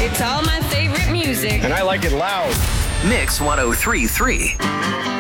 It's all my favorite music. And I like it loud. Mix 103.3.